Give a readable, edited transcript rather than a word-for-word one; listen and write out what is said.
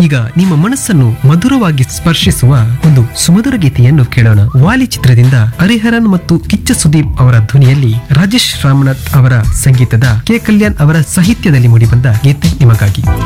ಈಗ ನಿಮ್ಮ ಮನಸ್ಸನ್ನು ಮಧುರವಾಗಿ ಸ್ಪರ್ಶಿಸುವ ಒಂದು ಸುಮಧುರ ಗೀತೆಯನ್ನು ಕೇಳೋಣ. ವಾಲಿ ಚಿತ್ರದಿಂದ ಹರಿಹರನ್ ಮತ್ತು ಕಿಚ್ಚ ಸುದೀಪ್ ಅವರ ಧ್ವನಿಯಲ್ಲಿ ರಾಜೇಶ್ ರಾಮನಾಥ್ ಅವರ ಸಂಗೀತದ ಕೆ ಕಲ್ಯಾಣ್ ಅವರ ಸಾಹಿತ್ಯದಲ್ಲಿ ಮೂಡಿಬಂದ ಗೀತೆ ನಿಮಗಾಗಿ.